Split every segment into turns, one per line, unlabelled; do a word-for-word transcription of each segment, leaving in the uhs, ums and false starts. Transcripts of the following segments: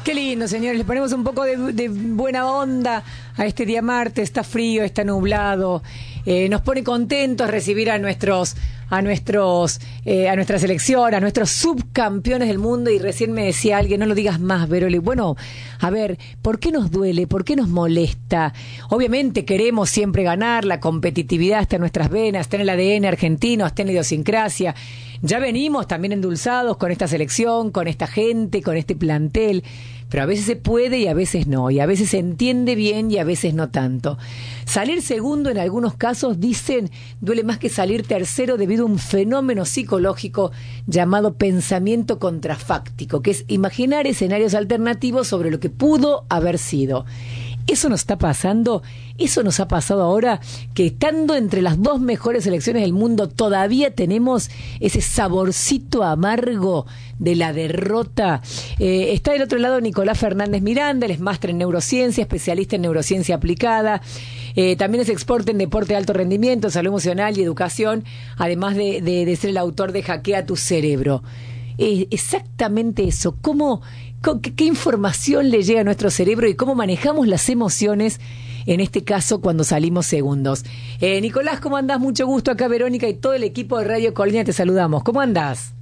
Qué lindo, señores. Le ponemos un poco de, de buena onda a este día martes. Está frío, está nublado. Eh, nos pone contentos recibir a nuestros, a nuestros, eh, a nuestra selección, a nuestros subcampeones del mundo. Y recién me decía alguien, no lo digas más, Veroli. Bueno, a ver, ¿por qué nos duele? ¿Por qué nos molesta? Obviamente queremos siempre ganar. La competitividad está en nuestras venas, está en el A D N argentino, está en la idiosincrasia. Ya venimos también endulzados con esta selección, con esta gente, con este plantel, pero a veces se puede y a veces no, y a veces se entiende bien y a veces no tanto. Salir segundo en algunos casos, dicen, duele más que salir tercero debido a un fenómeno psicológico llamado pensamiento contrafáctico, que es imaginar escenarios alternativos sobre lo que pudo haber sido. Eso nos está pasando, eso nos ha pasado ahora, que estando entre las dos mejores selecciones del mundo todavía tenemos ese saborcito amargo de la derrota. Eh, está del otro lado Nicolás Fernández Miranda, él es máster en neurociencia, especialista en neurociencia aplicada, eh, también es experto en deporte de alto rendimiento, salud emocional y educación, además de, de, de ser el autor de Hackea tu cerebro. Eh, exactamente eso, ¿cómo... ¿Qué, ¿Qué información le llega a nuestro cerebro y cómo manejamos las emociones, en este caso, cuando salimos segundos? Eh, Nicolás, ¿cómo andás? Mucho gusto. Acá Verónica y todo el equipo de Radio Colina te saludamos. ¿Cómo andás?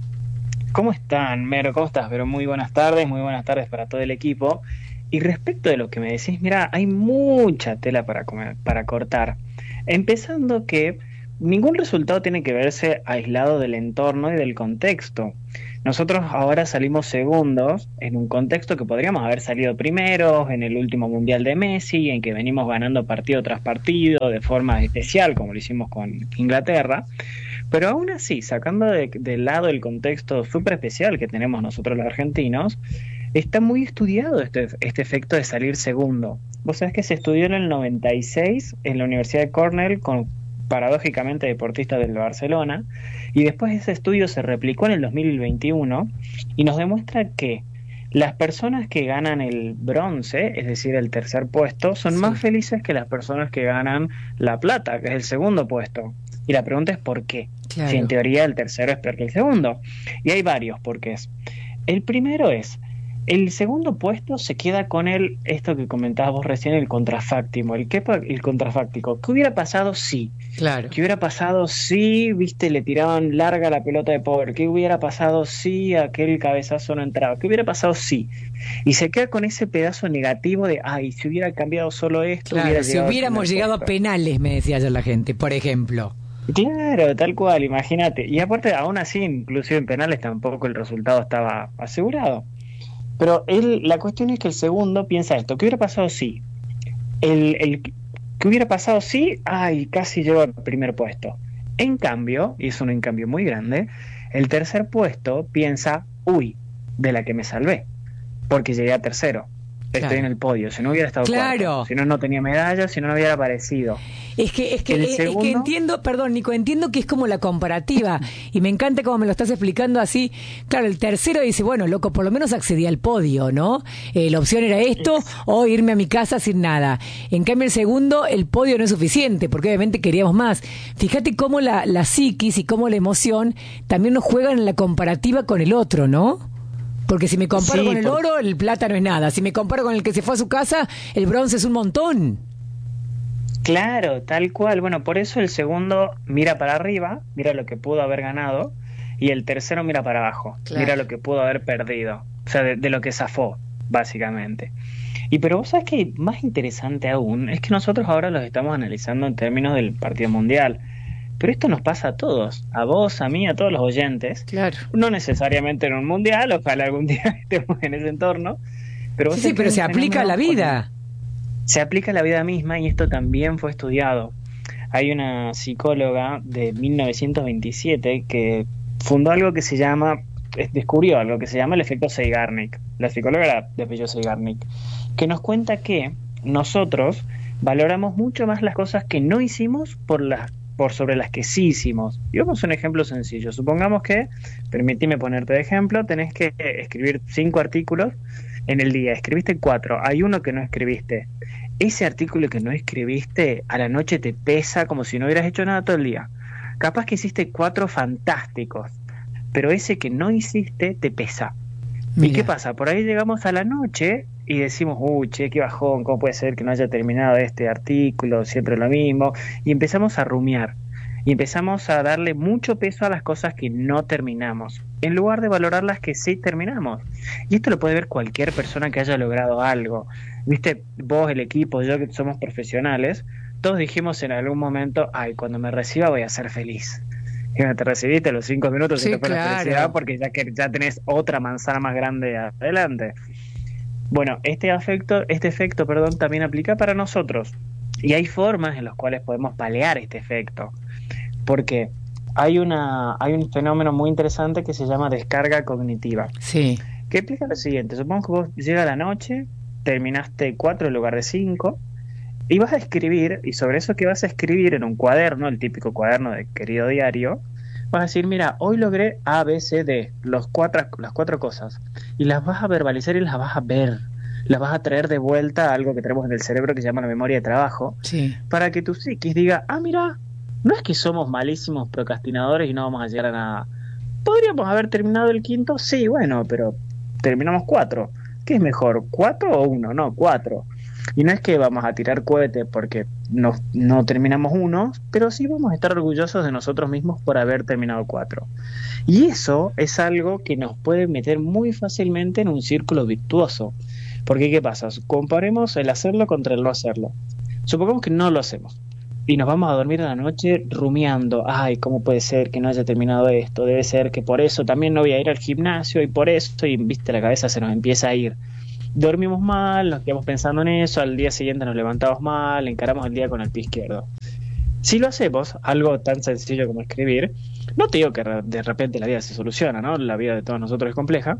¿Cómo están, Mero? ¿Cómo estás? Pero muy buenas tardes, muy buenas tardes para todo el equipo. Y respecto de lo que me decís, mira, hay mucha tela para comer, para cortar. Empezando que ningún resultado tiene que verse aislado del entorno y del contexto. Nosotros ahora salimos segundos en un contexto que podríamos haber salido primeros en el último Mundial de Messi, en que venimos ganando partido tras partido de forma especial, como lo hicimos con Inglaterra. Pero aún así, sacando de, de lado el contexto súper especial que tenemos nosotros los argentinos, está muy estudiado este, este efecto de salir segundo. Vos sabés que se estudió en el noventa y seis en la Universidad de Cornell con paradójicamente deportistas del Barcelona, y después ese estudio se replicó en el dos mil veintiuno y nos demuestra que las personas que ganan el bronce, es decir, el tercer puesto, son sí. más felices que las personas que ganan la plata, que es el segundo puesto. Y la pregunta es ¿por qué? Claro. Si en teoría el tercero es peor que el segundo. Y hay varios porqués. El primero es, el segundo puesto se queda con el, esto que comentabas vos recién, el contrafáctico. ¿El qué? El contrafáctico. ¿Qué hubiera pasado si?
Claro.
¿Qué hubiera pasado si, viste, le tiraban larga la pelota de poder? ¿Qué hubiera pasado si aquel cabezazo no entraba? ¿Qué hubiera pasado si? Y se queda con ese pedazo negativo de, ay, si hubiera cambiado solo esto.
Claro,
hubiera
si hubiéramos llegado
puesto.
a penales, me decía ayer la gente, por ejemplo.
Claro, tal cual, imagínate. Y aparte, aún así, inclusive en penales tampoco el resultado estaba asegurado. Pero él, la cuestión es que el segundo piensa esto, ¿qué hubiera pasado si? El, el, ¿Qué hubiera pasado si? Ay, casi llegó al primer puesto. En cambio, y es un en cambio muy grande, el tercer puesto piensa, uy, de la que me salvé, porque llegué a tercero. Estoy claro. en el podio, si no hubiera estado
claro.
cuarto, si no no tenía medalla, si no no hubiera aparecido.
Es que, es que, es, segundo... es que entiendo, perdón Nico, entiendo que es como la comparativa y me encanta cómo me lo estás explicando así. Claro, el tercero dice, bueno, loco, por lo menos accedí al podio, ¿no? Eh, la opción era esto o irme a mi casa sin nada. En cambio el segundo, el podio no es suficiente porque obviamente queríamos más. Fíjate cómo la, la psiquis y cómo la emoción también nos juegan en la comparativa con el otro, ¿no? Porque si me comparo sí, con el porque... oro, el plata no es nada. Si me comparo con el que se fue a su casa, el bronce es un montón.
Claro, tal cual. Bueno, por eso el segundo mira para arriba, mira lo que pudo haber ganado, y el tercero mira para abajo, claro. mira lo que pudo haber perdido. O sea, de, de lo que zafó, básicamente. Y pero vos sabés que más interesante aún es que nosotros ahora los estamos analizando en términos del partido mundial. Pero esto nos pasa a todos, a vos, a mí, a todos los oyentes.
Claro.
No necesariamente en un mundial, ojalá algún día estemos en ese entorno. Pero vos
sí, sí, pero se aplica a la vida.
Se aplica a la vida misma y esto también fue estudiado. Hay una psicóloga de mil novecientos veintisiete que fundó algo que se llama, descubrió algo que se llama el efecto Zeigarnik. La psicóloga era de apellido Zeigarnik, que nos cuenta que nosotros valoramos mucho más las cosas que no hicimos por las por sobre las que sí hicimos. Y vamos a un ejemplo sencillo. Supongamos que, permíteme ponerte de ejemplo, tenés que escribir cinco artículos en el día. Escribiste cuatro, hay uno que no escribiste. Ese artículo que no escribiste, a la noche te pesa como si no hubieras hecho nada todo el día. Capaz que hiciste cuatro fantásticos, pero ese que no hiciste te pesa. Mira. ¿Y qué pasa? Por ahí llegamos a la noche y decimos, uy, che, qué bajón, ¿cómo puede ser que no haya terminado este artículo? Siempre lo mismo. Y empezamos a rumiar. Y empezamos a darle mucho peso a las cosas que no terminamos, en lugar de valorar las que sí terminamos. Y esto lo puede ver cualquier persona que haya logrado algo. Viste, vos, el equipo, yo que somos profesionales, todos dijimos en algún momento, ay, cuando me reciba voy a ser feliz. Y cuando te recibiste, a los cinco minutos
sí,
se te fue
claro.
la felicidad porque ya que ya tenés otra manzana más grande adelante. Bueno, este efecto, este efecto, perdón, también aplica para nosotros. Y hay formas en las cuales podemos paliar este efecto. Porque hay una hay un fenómeno muy interesante que se llama descarga cognitiva.
Sí.
Que explica lo siguiente: supongo que vos llega la noche, terminaste cuatro en lugar de cinco, y vas a escribir, y sobre eso que vas a escribir en un cuaderno, el típico cuaderno de querido diario, vas a decir, mira, hoy logré A, B, C, D, los cuatro, las cuatro cosas, y las vas a verbalizar y las vas a ver, las vas a traer de vuelta a algo que tenemos en el cerebro que se llama la memoria de trabajo,
sí.
Para que tu psiquis diga, ah, mira, no es que somos malísimos procrastinadores y no vamos a llegar a nada. ¿Podríamos haber terminado el quinto? Sí, bueno, pero terminamos cuatro. ¿Qué es mejor, cuatro o uno? No, cuatro. Y no es que vamos a tirar cohetes porque no, no terminamos uno, pero sí vamos a estar orgullosos de nosotros mismos por haber terminado cuatro. Y eso es algo que nos puede meter muy fácilmente en un círculo virtuoso. Porque ¿qué pasa? Comparemos el hacerlo contra el no hacerlo. Supongamos que no lo hacemos. Y nos vamos a dormir a la noche rumiando, ay, ¿cómo puede ser que no haya terminado esto? Debe ser que por eso también no voy a ir al gimnasio y por eso, y viste, la cabeza se nos empieza a ir. Dormimos mal, nos quedamos pensando en eso, al día siguiente nos levantamos mal, encaramos el día con el pie izquierdo. Si lo hacemos, algo tan sencillo como escribir, no te digo que de repente la vida se soluciona, ¿no? La vida de todos nosotros es compleja,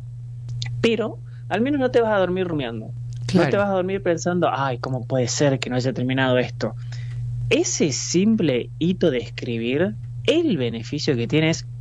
pero al menos no te vas a dormir rumiando. Claro. No te vas a dormir pensando, ay, ¿cómo puede ser que no haya terminado esto? Ese simple hito de escribir, el beneficio que tiene es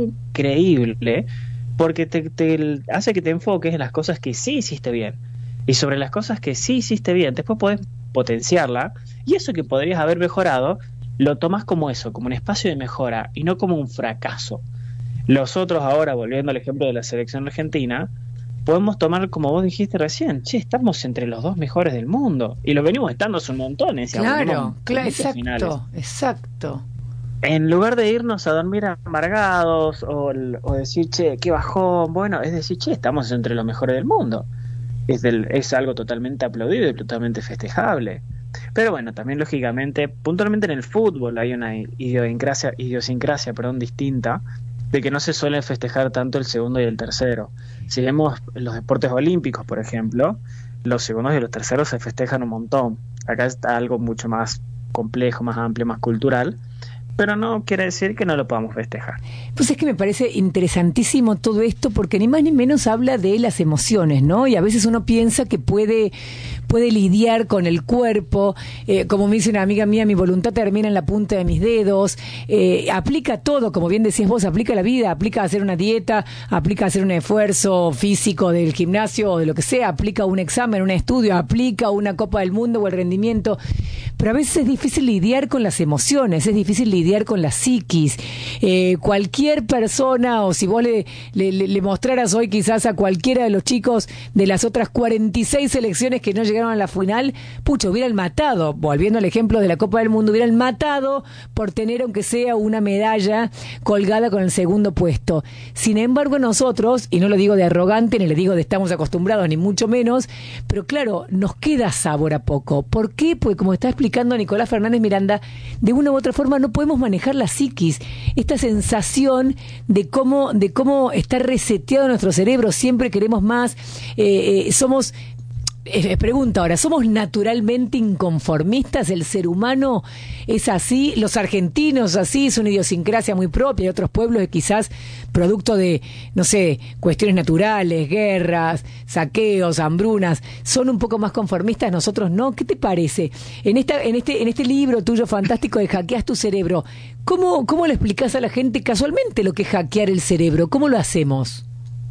increíble, porque te, te hace que te enfoques en las cosas que sí hiciste bien. Y sobre las cosas que sí hiciste bien, después podés potenciarla, y eso que podrías haber mejorado, lo tomas como eso, como un espacio de mejora, y no como un fracaso. Los otros ahora, volviendo al ejemplo de la selección argentina, podemos tomar, como vos dijiste recién, che, estamos entre los dos mejores del mundo. Y lo venimos estando hace un montón. ¿eh?
Claro, claro, exacto, finales. exacto.
En lugar de irnos a dormir amargados o, o decir, che, qué bajón, bueno, es decir, che, estamos entre los mejores del mundo. Es, del, es algo totalmente aplaudido y totalmente festejable. Pero bueno, también lógicamente, puntualmente en el fútbol hay una idiosincrasia, idiosincrasia perdón, distinta, de que no se suele festejar tanto el segundo y el tercero. Si vemos los deportes olímpicos, por ejemplo, los segundos y los terceros se festejan un montón. Acá está algo mucho más complejo, más amplio, más cultural, pero no quiere decir que no lo podamos festejar.
Pues es que me parece interesantísimo todo esto, porque ni más ni menos habla de las emociones, ¿no? Y a veces uno piensa que puede, puede lidiar con el cuerpo, eh, como me dice una amiga mía, mi voluntad termina en la punta de mis dedos, eh, aplica todo, como bien decías vos, aplica la vida, aplica hacer una dieta, aplica hacer un esfuerzo físico del gimnasio o de lo que sea, aplica un examen, un estudio, aplica una Copa del Mundo o el rendimiento, pero a veces es difícil lidiar con las emociones, es difícil lidiar lidiar con la psiquis. Eh, cualquier persona, o si vos le, le, le mostraras hoy quizás a cualquiera de los chicos de las otras cuarenta y seis selecciones que no llegaron a la final, pucho, hubieran matado, volviendo al ejemplo de la Copa del Mundo, hubieran matado por tener aunque sea una medalla colgada con el segundo puesto. Sin embargo, nosotros, y no lo digo de arrogante, ni le digo de estamos acostumbrados, ni mucho menos, pero claro, nos queda sabor a poco. ¿Por qué? Pues como está explicando Nicolás Fernández Miranda, de una u otra forma no podemos manejar la psiquis, esta sensación de cómo, de cómo está reseteado nuestro cerebro, siempre queremos más, eh, eh, somos... Eh, pregunta ahora, ¿somos naturalmente inconformistas? ¿El ser humano es así? ¿Los argentinos así? ¿Es una idiosincrasia muy propia? ¿Hay otros pueblos que quizás, producto de, no sé, cuestiones naturales, guerras, saqueos, hambrunas, son un poco más conformistas? ¿Nosotros no? ¿Qué te parece? En esta, en este, en este libro tuyo fantástico de Hackeas tu cerebro, ¿cómo, cómo le explicás a la gente casualmente lo que es hackear el cerebro? ¿Cómo lo hacemos?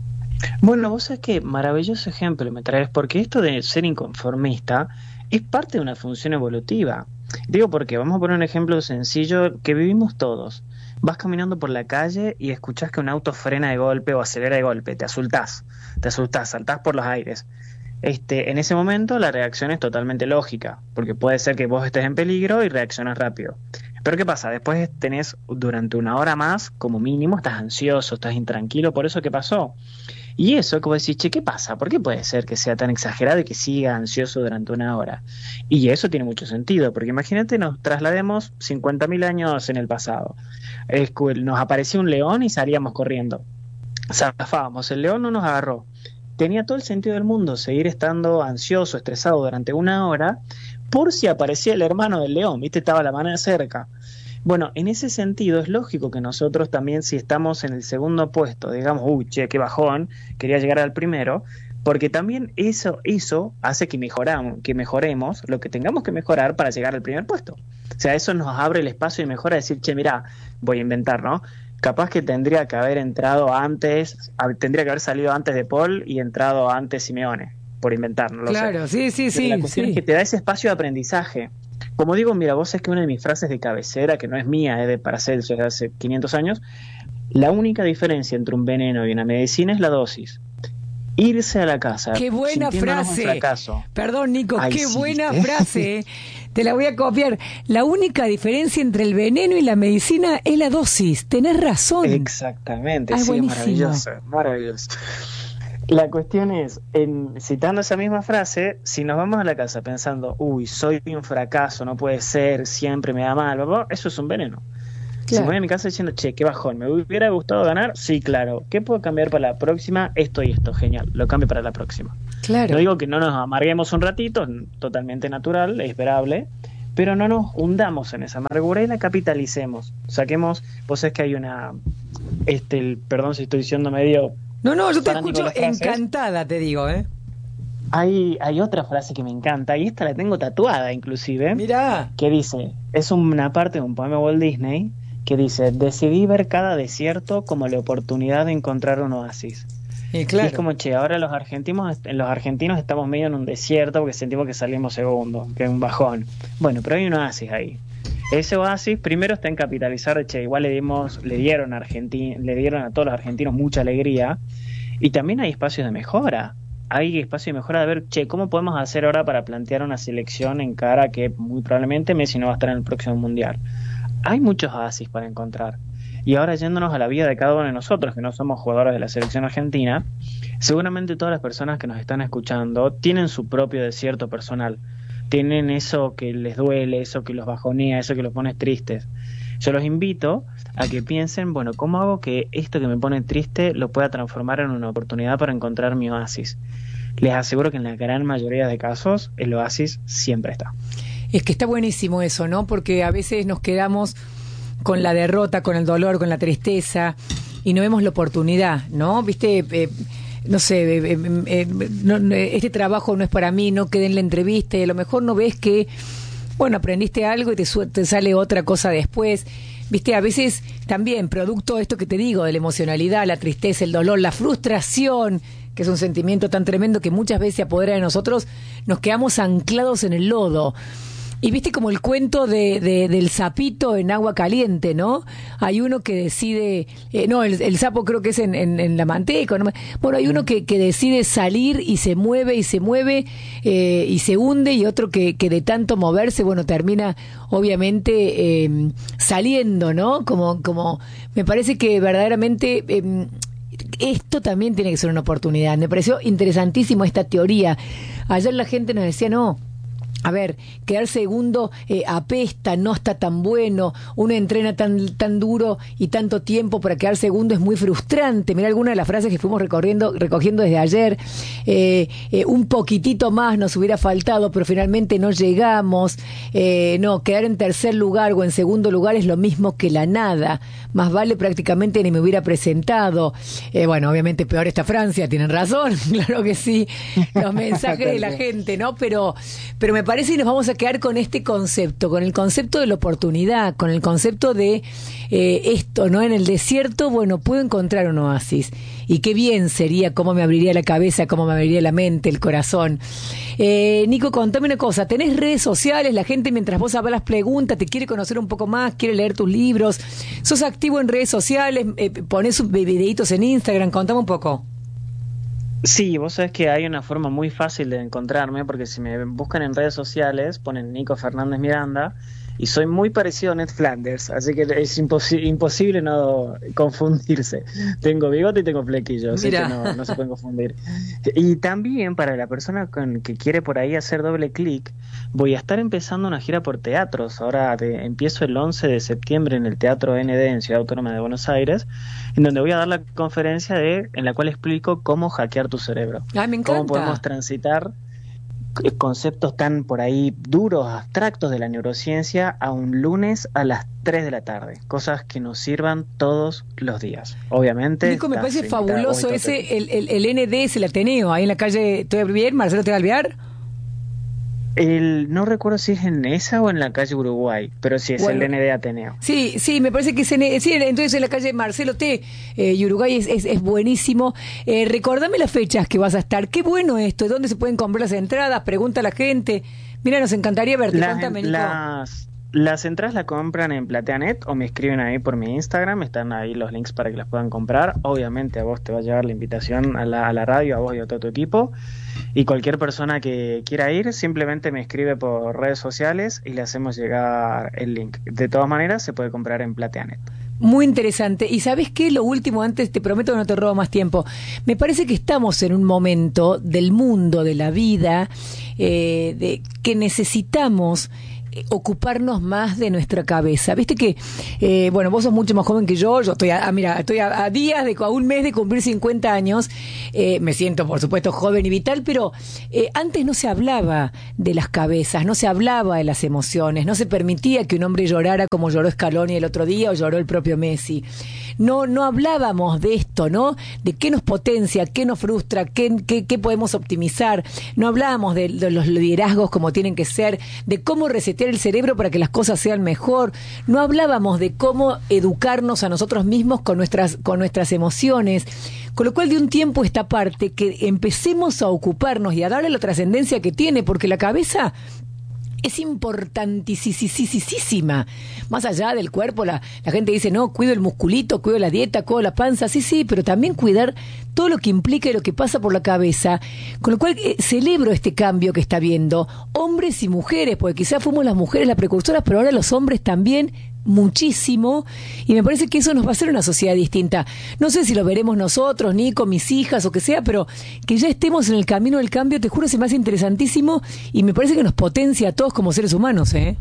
Bueno, vos sabés que maravilloso ejemplo me traes, porque esto de ser inconformista es parte de una función evolutiva. Digo porque, vamos a poner un ejemplo sencillo que vivimos todos. Vas caminando por la calle y escuchás que un auto frena de golpe o acelera de golpe, te asustás. te asustás, saltás por los aires. Este, en ese momento la reacción es totalmente lógica, porque puede ser que vos estés en peligro y reaccionas rápido. Pero ¿qué pasa? Después tenés durante una hora más, como mínimo, estás ansioso, estás intranquilo por eso que pasó. Y eso, como decís, che, ¿qué pasa? ¿Por qué puede ser que sea tan exagerado y que siga ansioso durante una hora? Y eso tiene mucho sentido, porque imagínate, nos traslademos cincuenta mil años en el pasado. Es que nos apareció un león y salíamos corriendo. Zafábamos, el león no nos agarró. Tenía todo el sentido del mundo seguir estando ansioso, estresado durante una hora, por si aparecía el hermano del león, ¿viste? Estaba la manera cerca. Bueno, en ese sentido es lógico que nosotros también, si estamos en el segundo puesto, digamos, uy, che, qué bajón, quería llegar al primero, porque también eso, eso hace que mejoramos, que mejoremos lo que tengamos que mejorar para llegar al primer puesto. O sea, eso nos abre el espacio y mejora decir, che, mirá, voy a inventar, ¿no? Capaz que tendría que haber entrado antes, tendría que haber salido antes de Paul y entrado antes Simeone, por inventar, no lo sé.
Claro, sí, sí,
Pero
sí.
la cuestión
sí.
es que te da ese espacio de aprendizaje. Como digo, mira, vos sabés que una de mis frases de cabecera, que no es mía, es de Paracelso, es de hace quinientos años, la única diferencia entre un veneno y una medicina es la dosis. Irse a la casa.
Qué buena frase.
Fracaso.
Perdón, Nico,
Ay,
qué
sí,
buena
¿viste?
frase. Te la voy a copiar. La única diferencia entre el veneno y la medicina es la dosis. Tenés razón.
Exactamente,
Ay,
sí,
buenísimo.
maravilloso, maravilloso. La cuestión es, en, citando esa misma frase, si nos vamos a la casa pensando, uy, soy un fracaso, no puede ser, siempre me da mal, papá, eso es un veneno. Claro. Si me voy a mi casa diciendo, che, qué bajón, ¿me hubiera gustado ganar? Sí, claro. ¿Qué puedo cambiar para la próxima? Esto y esto, genial, lo cambio para la próxima.
Claro.
No digo que no nos amarguemos un ratito, totalmente natural, es esperable, pero no nos hundamos en esa amargura y la capitalicemos. Saquemos, vos sabés que hay una, este, el, perdón si estoy diciendo medio...
No, no, yo te escucho encantada, te digo, ¿eh?
Hay, hay otra frase que me encanta, y esta la tengo tatuada inclusive.
Mirá.
Que dice, es una parte de un poema de Walt Disney, que dice, decidí ver cada desierto como la oportunidad de encontrar un oasis.
Y, claro.
Y es como, che, ahora los argentinos, los argentinos estamos medio en un desierto porque sentimos que salimos segundo, que es un bajón. Bueno, pero hay un oasis ahí. Ese oasis primero está en capitalizar de, che, igual le dimos, le dieron a Argentina, le dieron a todos los argentinos mucha alegría, y también hay espacios de mejora. Hay espacio de mejora de ver, che, ¿cómo podemos hacer ahora para plantear una selección en cara que muy probablemente Messi no va a estar en el próximo Mundial? Hay muchos oasis para encontrar. Y ahora yéndonos a la vida de cada uno de nosotros, que no somos jugadores de la selección argentina, seguramente todas las personas que nos están escuchando tienen su propio desierto personal. Tienen eso que les duele, eso que los bajonea, eso que los pone tristes. Yo los invito a que piensen, bueno, ¿cómo hago que esto que me pone triste lo pueda transformar en una oportunidad para encontrar mi oasis? Les aseguro que en la gran mayoría de casos el oasis siempre está.
Es que está buenísimo eso, ¿no? Porque a veces nos quedamos con la derrota, con el dolor, con la tristeza y no vemos la oportunidad, ¿no? ¿Viste? Eh, no sé, eh, eh, eh, no, este trabajo no es para mí, no quedé en la entrevista y a lo mejor no ves que, bueno, aprendiste algo y te, te sale otra cosa después. Viste, a veces también, producto de esto que te digo, de la emocionalidad, la tristeza, el dolor, la frustración, que es un sentimiento tan tremendo que muchas veces se apodera de nosotros, nos quedamos anclados en el lodo. Y viste como el cuento de, de del sapito en agua caliente, ¿no? Hay uno que decide, eh, no, el, el sapo creo que es en, en, en la manteca, ¿no? Bueno, hay uno que, que decide salir y se mueve y se mueve eh, y se hunde, y otro que, que de tanto moverse, bueno, termina obviamente eh, saliendo, ¿no? Como, como, me parece que verdaderamente... Eh, esto también tiene que ser una oportunidad. Me pareció interesantísimo esta teoría. Ayer la gente nos decía, no, a ver, quedar segundo eh, apesta, no está tan bueno, uno entrena tan tan duro y tanto tiempo para quedar segundo es muy frustrante. Mira algunas de las frases que fuimos recorriendo, recogiendo desde ayer. Eh, eh, un poquitito más nos hubiera faltado, pero finalmente no llegamos. Eh, no, quedar en tercer lugar o en segundo lugar es lo mismo que la nada. Más vale prácticamente ni me hubiera presentado. Eh, bueno, obviamente peor está Francia, tienen razón, claro que sí. Los mensajes de la gente, ¿no? Pero, pero me parece que nos vamos a quedar con este concepto, con el concepto de la oportunidad, con el concepto de eh, esto, ¿no? En el desierto, bueno, puedo encontrar un oasis. Y qué bien sería, cómo me abriría la cabeza, cómo me abriría la mente, el corazón. Eh, Nico, contame una cosa, ¿tenés redes sociales? La gente mientras vos hablas pregunta, te quiere conocer un poco más, quiere leer tus libros. ¿Sos activo en redes sociales? Eh, ¿Ponés videitos en Instagram? Contame un poco.
Sí, vos sabés que hay una forma muy fácil de encontrarme, porque si me buscan en redes sociales, ponen Nico Fernández Miranda, y soy muy parecido a Ned Flanders, así que es imposi- imposible no confundirse. Tengo bigote y tengo flequillo, así que
Mira.
no, no se pueden confundir. Y también para la persona con, que quiere por ahí hacer doble clic, voy a estar empezando una gira por teatros. Ahora de- empiezo el once de septiembre en el Teatro N D en Ciudad Autónoma de Buenos Aires, en donde voy a dar la conferencia de, en la cual explico cómo hackear tu cerebro,
Ay, me
cómo podemos
encanta.
transitar eh, conceptos tan por ahí duros, abstractos de la neurociencia a un lunes a las tres de la tarde, cosas que nos sirvan todos los días. Obviamente
Nico, me parece
estás invitada vos y
fabuloso
todo tu equipo.
ese, el, el, el N D es el Ateneo, ahí en la calle, ¿estoy bien? ¿Marcelo te va a Alvear?
El, no recuerdo si es en esa o en la calle Uruguay, pero sí es el
Bueno,
N D Ateneo.
sí, sí, me parece que es en, sí, entonces en la calle Marcelo T. eh, y Uruguay es, es, es buenísimo. Eh, recordame las fechas que vas a estar. Qué bueno esto. ¿Dónde se pueden comprar las entradas? Pregunta a la gente. Mira, nos encantaría verte.
Las, en-
Contame, Nico.
las, las entradas las compran en PlateaNet o me escriben ahí por mi Instagram, están ahí los links para que las puedan comprar. Obviamente a vos te va a llegar la invitación a la, a la radio, a vos y a todo tu equipo. Y cualquier persona que quiera ir, simplemente me escribe por redes sociales y le hacemos llegar el link. De todas maneras, se puede comprar en PlateaNet.
Muy interesante. Y ¿sabes qué? Lo último, antes te prometo que no te robo más tiempo. Me parece que estamos en un momento del mundo, de la vida, eh, de que necesitamos eh, ocuparnos más de nuestra cabeza. Viste que, eh, bueno, vos sos mucho más joven que yo, yo estoy a, a- mira, estoy a, a días de, a un mes de cumplir cincuenta años, eh, me siento por supuesto joven y vital, pero eh, antes no se hablaba de las cabezas, no se hablaba de las emociones, no se permitía que un hombre llorara como lloró Scaloni el otro día o lloró el propio Messi. No, no hablábamos de esto, ¿no? De qué nos potencia, qué nos frustra, qué, qué, qué podemos optimizar. No hablábamos de, de los liderazgos como tienen que ser, de cómo resetear el cerebro para que las cosas sean mejor. No hablábamos de cómo educarnos a nosotros mismos con nuestras, con nuestras emociones. Con lo cual, de un tiempo a esta parte, que empecemos a ocuparnos y a darle la trascendencia que tiene, porque la cabeza es importantísima. Más allá del cuerpo, la, la gente dice, no, cuido el musculito, cuido la dieta, cuido la panza, sí, sí, pero también cuidar todo lo que implica y lo que pasa por la cabeza. Con lo cual, eh, celebro este cambio que está viendo, hombres y mujeres, porque quizás fuimos las mujeres las precursoras, pero ahora los hombres también muchísimo, y me parece que eso nos va a hacer una sociedad distinta. No sé si lo veremos nosotros, Nico, mis hijas o que sea, pero que ya estemos en el camino del cambio, te juro, se me hace interesantísimo y me parece que nos potencia a todos como seres humanos, ¿eh?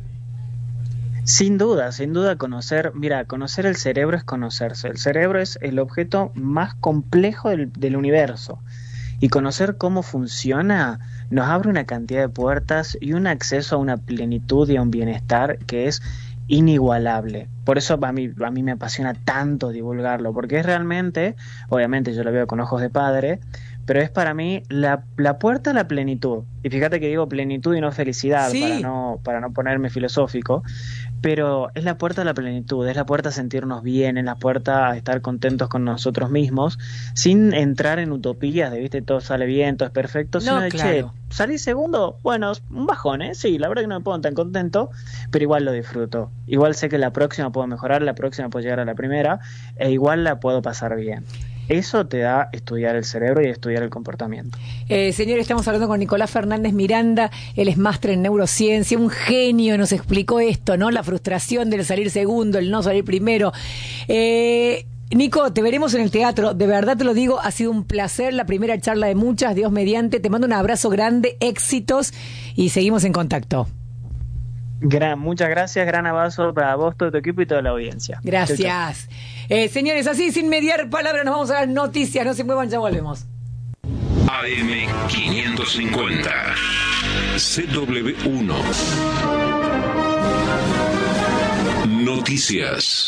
Sin duda, sin duda conocer, mira, conocer el cerebro es conocerse. El cerebro es el objeto más complejo del, del universo. Y conocer cómo funciona nos abre una cantidad de puertas y un acceso a una plenitud y a un bienestar que es inigualable. Por eso a mí, a mí me apasiona tanto divulgarlo, porque es realmente, obviamente yo lo veo con ojos de padre, pero es para mí la, la puerta a la plenitud. Y fíjate que digo plenitud y no felicidad para
Sí.
no, para no ponerme filosófico, pero es la puerta a la plenitud, es la puerta a sentirnos bien, es la puerta a estar contentos con nosotros mismos, sin entrar en utopías de, viste, todo sale bien, todo es perfecto, sino
No,
de, che,
claro.
salí segundo, bueno, es un bajón, ¿eh? Sí, la verdad que no me pongo tan contento, pero igual lo disfruto. Igual sé que la próxima puedo mejorar, la próxima puedo llegar a la primera, e igual la puedo pasar bien. Eso te da estudiar el cerebro y estudiar el comportamiento.
Eh, señor, estamos hablando con Nicolás Fernández Miranda, él es máster en neurociencia, un genio, nos explicó esto, ¿no? La frustración del salir segundo, el no salir primero. Eh, Nico, te veremos en el teatro, de verdad te lo digo, ha sido un placer, la primera charla de muchas, Dios mediante, te mando un abrazo grande, éxitos y seguimos en contacto.
Gran, muchas gracias, gran abrazo para vos, todo tu equipo y toda la audiencia. Chau, chau.
Gracias. Eh, señores, así sin mediar palabras nos vamos a las noticias, no se muevan, ya volvemos.
A M quinientos cincuenta, C W uno. Noticias.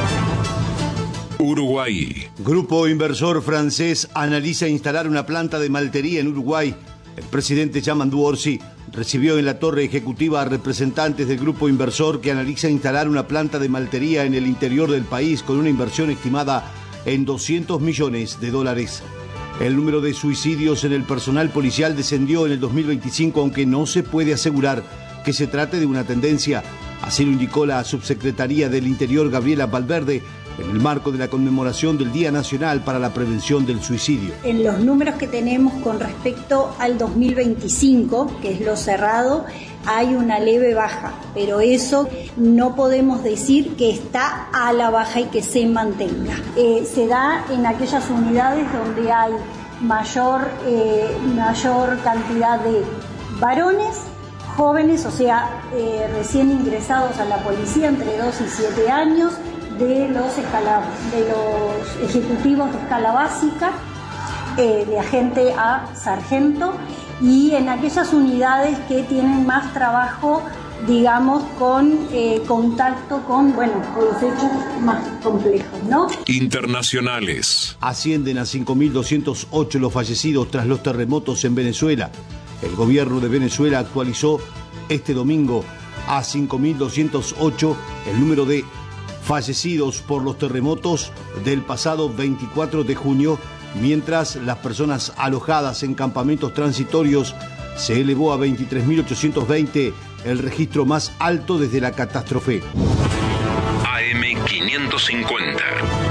Uruguay.
Grupo inversor francés analiza instalar una planta de maltería en Uruguay. El presidente Yamandu Orsi recibió en la torre ejecutiva a representantes del grupo inversor que analiza instalar una planta de maltería en el interior del país con una inversión estimada en doscientos millones de dólares. El número de suicidios en el personal policial descendió en el dos mil veinticinco, aunque no se puede asegurar que se trate de una tendencia. Así lo indicó la subsecretaría del Interior, Gabriela Valverde, en el marco de la conmemoración del Día Nacional para la Prevención del Suicidio.
En los números que tenemos con respecto al dos mil veinticinco, que es lo cerrado, hay una leve baja, pero eso no podemos decir que está a la baja y que se mantenga. Eh, se da en aquellas unidades donde hay mayor, eh, mayor cantidad de varones, jóvenes, o sea, eh, recién ingresados a la policía entre dos y siete años, de los, escala, de los ejecutivos de escala básica, eh, de agente a sargento, y en aquellas unidades que tienen más trabajo, digamos, con eh, contacto con, bueno, con los hechos más complejos, ¿no?
Internacionales.
Ascienden a cinco mil doscientos ocho los fallecidos tras los terremotos en Venezuela. El gobierno de Venezuela actualizó este domingo a cinco mil doscientos ocho el número de fallecidos por los terremotos del pasado veinticuatro de junio, mientras las personas alojadas en campamentos transitorios se elevó a veintitrés mil ochocientos veinte, el registro más alto desde la catástrofe.
A M quinientos cincuenta.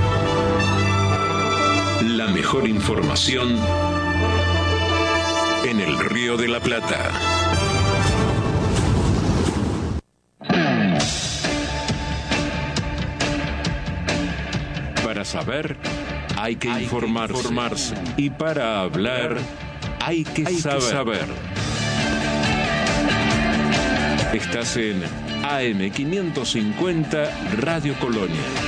La mejor información en el Río de la Plata. Para saber, hay que hay informarse. Que informarse. Y para hablar, hay que, hay saber. que saber. Estás en A M quinientos cincuenta Radio Colonia.